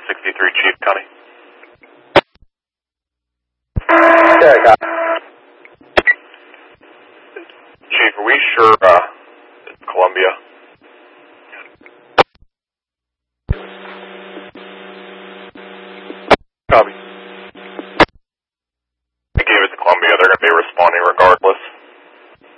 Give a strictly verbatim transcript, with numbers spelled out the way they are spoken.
sixty-three, Chief, Connie. Okay, got it. Chief, are we sure uh, it's Columbia?